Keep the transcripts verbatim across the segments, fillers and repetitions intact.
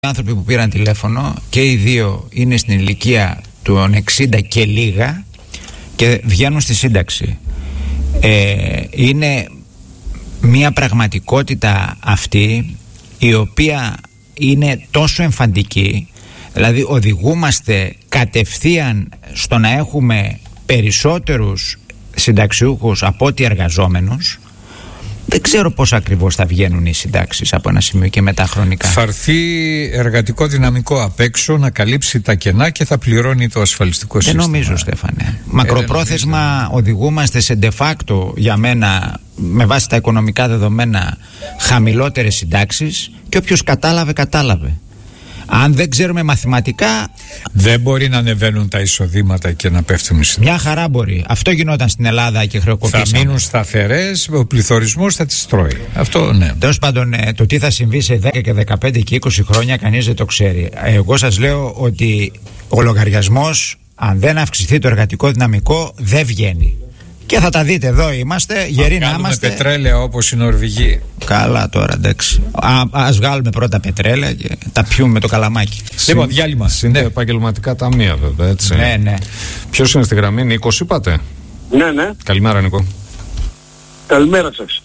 Οι άνθρωποι που πήραν τηλέφωνο και οι δύο είναι στην ηλικία των εξήντα και λίγα και βγαίνουν στη σύνταξη. Ε, είναι μια πραγματικότητα αυτή η οποία είναι τόσο εμφαντική, δηλαδή οδηγούμαστε κατευθείαν στο να έχουμε περισσότερους συνταξιούχους από ό,τι εργαζόμενους. Δεν ξέρω πώς ακριβώς θα βγαίνουν οι συντάξεις από ένα σημείο και μετά χρονικά. Θα έρθει εργατικό δυναμικό απ' έξω να καλύψει τα κενά και θα πληρώνει το ασφαλιστικό δεν σύστημα. Δεν νομίζω, Στέφανε. Μακροπρόθεσμα ε, οδηγούμαστε σε de facto, για μένα, με βάση τα οικονομικά δεδομένα, χαμηλότερες συντάξεις και όποιος κατάλαβε, κατάλαβε. Αν δεν ξέρουμε μαθηματικά, δεν μπορεί να ανεβαίνουν τα εισοδήματα και να πέφτουν οι συντάξεις. Μια χαρά μπορεί. Αυτό γινόταν στην Ελλάδα και χρεοκοπήσαμε. Θα μείνουν σταθερές, ο πληθωρισμός θα τις τρώει. Αυτό ναι. Τέλος πάντων, το τι θα συμβεί σε δέκα και δεκαπέντε και είκοσι χρόνια κανείς δεν το ξέρει. Εγώ σας λέω ότι ο λογαριασμός, αν δεν αυξηθεί το εργατικό δυναμικό, δεν βγαίνει. Και θα τα δείτε, εδώ είμαστε, γεροί να είμαστε. Πετρέλαια όπως η Νορβηγία. Καλά τώρα, εντάξει. Α, ας βγάλουμε πρώτα πετρέλαια και τα πιούμε με το καλαμάκι. Λοιπόν, διάλειμμα. Είναι ναι. επαγγελματικά ταμεία, βέβαια, έτσι. Ναι, ναι. Ποιος είναι στη γραμμή, Νίκος, είπατε? Ναι, ναι. Καλημέρα, Νίκο. Καλημέρα σας.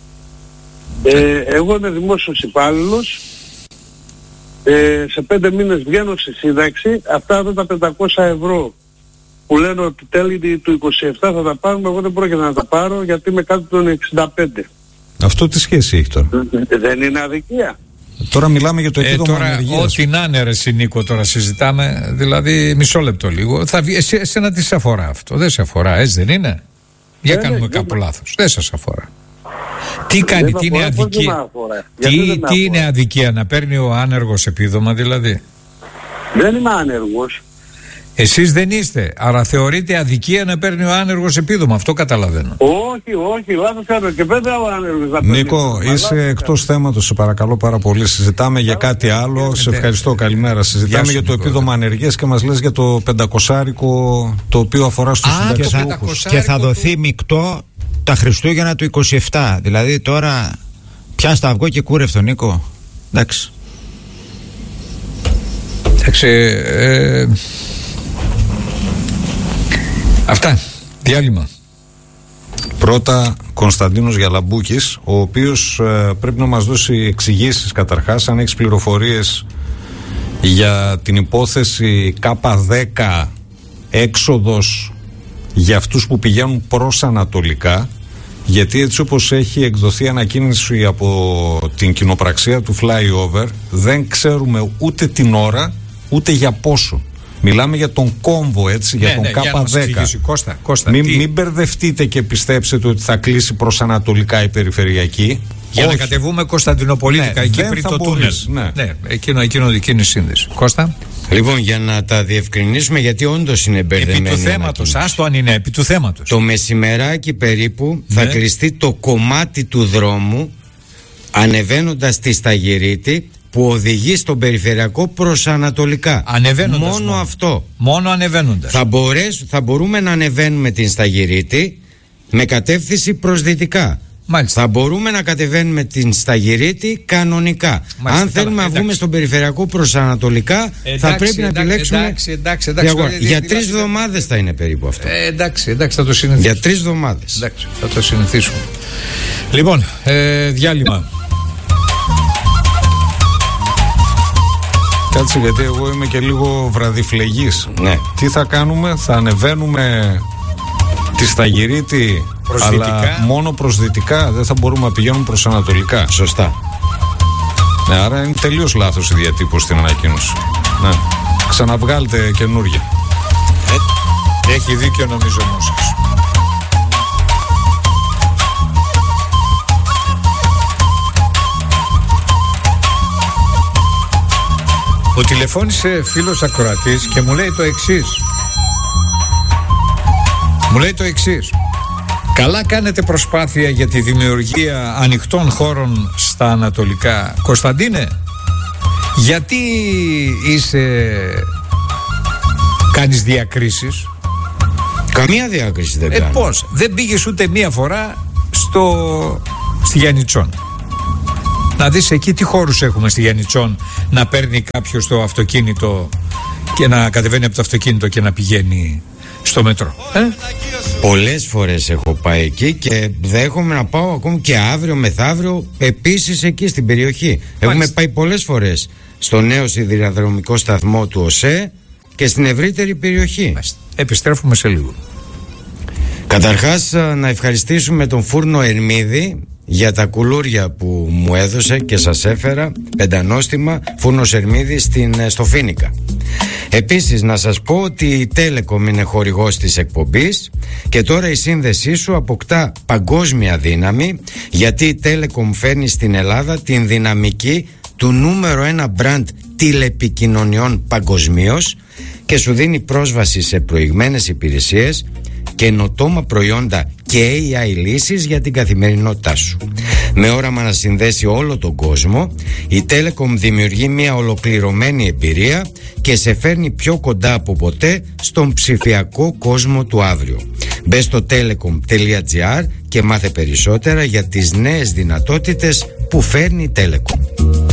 Ε, εγώ είμαι δημόσιος υπάλληλος. Ε, σε πέντε μήνες βγαίνω στη σύνταξη. Αυτά εδώ τα πεντακόσια ευρώ που λένε ότι τέλη του είκοσι επτά θα τα πάρουμε, εγώ δεν πρόκειται να τα πάρω γιατί είμαι κάτω των εξήντα πέντε. Αυτό τι σχέση έχει τώρα? Δεν είναι αδικία? Τώρα μιλάμε για το επίδομα ε, ανεργίας. Ό,τι να είναι, ρε Νίκο, τώρα συζητάμε. Δηλαδή, μισό λεπτό λίγο. Θα βγει, εσέ, εσένα τι σε αφορά αυτό? Δεν σε αφορά, έτσι δεν είναι? Για κάνουμε ναι, κάπου λάθος. Δεν σας αφορά. Τι κάνει, τι είναι αδικία? Τι, τι είναι αδικία, να παίρνει ο άνεργος επίδομα δηλαδή? Δεν είμαι άνεργος. Εσείς δεν είστε, άρα θεωρείται αδικία να παίρνει ο άνεργος επίδομα. Αυτό καταλαβαίνω. Όχι, όχι, λάθος κάνω. Και βέβαια ο άνεργος να παίρνει. Νίκο, είσαι εκτός θέματος, σε παρακαλώ πάρα πολύ. Συζητάμε για κάτι άλλο. Σε ευχαριστώ, καλημέρα. Συζητάμε για το επίδομα ανεργίας και μας λες για το πεντακοσάρικο το οποίο αφορά στους συνταξιούχους. Και θα δοθεί μεικτό τα Χριστούγεννα του είκοσι επτά. Δηλαδή τώρα πιάσ' το αυγό και κούρευτο, Νίκο. Εντάξει. Εντάξει. Ε... Αυτά. Διάλειμμα. Πρώτα Κωνσταντίνος Γιαλαμπούκης, ο οποίος ε, πρέπει να μας δώσει εξηγήσεις καταρχάς, αν έχεις πληροφορίες για την υπόθεση Κάπα δέκα έξοδος για αυτούς που πηγαίνουν προς ανατολικά, γιατί έτσι όπως έχει εκδοθεί ανακοίνωση από την κοινοπραξία του flyover, δεν ξέρουμε ούτε την ώρα ούτε για πόσο. Μιλάμε για τον κόμβο, έτσι, για ναι, τον ναι, Κάπα δέκα. Κώστα, Κώστα, μην, τι... μην μπερδευτείτε και πιστέψετε ότι θα κλείσει προς ανατολικά η περιφερειακή. Για Όχι. να κατεβούμε Κωνσταντινοπολίτικα, ναι, εκεί πριν το τούνελ. Ναι, ναι εκείνο, εκείνο, εκείνη η σύνδεση. Κώστα. Λοιπόν, για να τα διευκρινίσουμε, γιατί όντως είναι μπερδεμένη. Επί του θέματος, άστο αν είναι επί του θέματος. Το μεσημεράκι περίπου ναι. θα κλειστεί το κομμάτι του δρόμου ανεβαίνοντας τη Σταγυρίτη, που οδηγεί στον περιφερειακό προς ανατολικά. Ανεβαίνοντας μόνο, μόνο αυτό. Μόνο ανεβαίνοντας. Θα, μπορέσ, θα μπορούμε να ανεβαίνουμε την Σταγυρίτη με κατεύθυνση προς δυτικά. Μάλιστα. Θα μπορούμε να κατεβαίνουμε την Σταγυρίτη κανονικά. Μάλιστα, αν θέλουμε καλά, να βγούμε στον περιφερειακό προς ανατολικά, εντάξει, θα πρέπει να εντάξει, επιλέξουμε. Εντάξει, εντάξει, εντάξει, για εντάξει, για τρεις εβδομάδες θα είναι περίπου αυτό. Ε, εντάξει, εντάξει, θα το συνηθίσουμε. Για τρεις εβδομάδες. Εντάξει, θα το συνηθίσουμε. Λοιπόν, ε, διάλειμμα. Κάτσε, γιατί εγώ είμαι και λίγο βραδιφλεγής. Ναι. Τι θα κάνουμε, θα ανεβαίνουμε τη Σταγυρίτη, αλλά μόνο προς δυτικά, δεν θα μπορούμε να πηγαίνουμε προς ανατολικά. Σωστά. Ναι, άρα είναι τελείως λάθος η διατύπωση στην ανακοίνωση. Ναι. Ξαναβγάλτε καινούργια. Ε, έχει δίκιο νομίζω όμως. Μου τηλεφώνησε φίλος ακροατής και μου λέει το εξής. Μου λέει το εξής. Καλά κάνετε προσπάθεια για τη δημιουργία ανοιχτών χώρων στα ανατολικά. Κωνσταντίνε, γιατί είσαι... κάνεις διακρίσεις? Καμία διάκριση δεν κάνω. Ε, πώς, δεν πήγες ούτε μία φορά στο... στη Γιαννιτσόν? Να δεις εκεί τι χώρους έχουμε στη Γιαννιτσόν να παίρνει κάποιος το αυτοκίνητο και να κατεβαίνει από το αυτοκίνητο και να πηγαίνει στο μετρό. Ε? Πολλές φορές έχω πάει εκεί και δέχομαι να πάω ακόμη και αύριο μεθαύριο επίσης εκεί στην περιοχή. Μάλιστα. Έχουμε πάει πολλές φορές στο νέο σιδηροδρομικό σταθμό του ΟΣΕ και στην ευρύτερη περιοχή. Μάλιστα. Επιστρέφουμε σε λίγο. Καταρχάς να ευχαριστήσουμε τον Φούρνο Ερμίδη για τα κουλούρια που μου έδωσε και σας έφερα, πεντανόστιμα, Φούρνος Ερμίδη στην, στο Φοίνικα. Επίσης να σας πω ότι η Telecom είναι χορηγός της εκπομπής και τώρα η σύνδεσή σου αποκτά παγκόσμια δύναμη, γιατί η Telecom φέρνει στην Ελλάδα την δυναμική του νούμερο ένα μπραντ τηλεπικοινωνιών παγκοσμίως και σου δίνει πρόσβαση σε προηγμένες υπηρεσίες, καινοτόμα προϊόντα και έι άι λύσεις για την καθημερινότητά σου. Με όραμα να συνδέσει όλο τον κόσμο, η Telecom δημιουργεί μια ολοκληρωμένη εμπειρία και σε φέρνει πιο κοντά από ποτέ στον ψηφιακό κόσμο του αύριο. Μπες στο telecom τελεία gr και μάθε περισσότερα για τις νέες δυνατότητες που φέρνει η Telecom.